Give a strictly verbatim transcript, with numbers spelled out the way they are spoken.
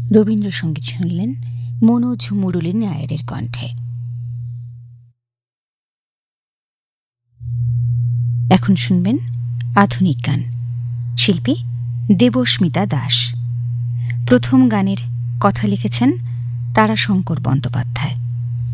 রবীন্দ্রসঙ্গীত শুনলেন মনোজ মুরলী নায়ারের কণ্ঠে। এখন শুনবেন আধুনিক গান। শিল্পী দেবস্মিতা দাস। প্রথম গানের কথা লিখেছেন তারাশঙ্কর বন্দ্যোপাধ্যায়।